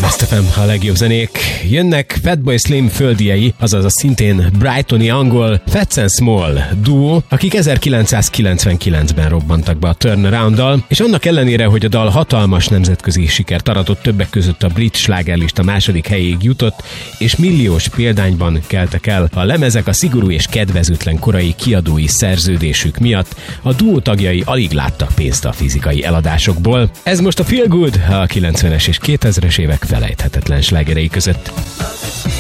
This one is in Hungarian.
Best FM, a legjobb zenék. Jönnek Fatboy Slim földiei, azaz a szintén brightoni angol Fats and Small duó, akik 1999-ben robbantak be a Turnaround-dal, és annak ellenére, hogy a dal hatalmas nemzetközi sikert aratott, többek között a brit slágerlista második helyéig jutott, és milliós példányban keltek el a lemezek a szigorú és kedvezőtlen korai kiadói szerződésük miatt, a duó tagjai alig láttak pénzt a fizikai eladásokból. Ez most a Feel Good, a 90-es és 2000-es évek felejthetetlen slágerei között.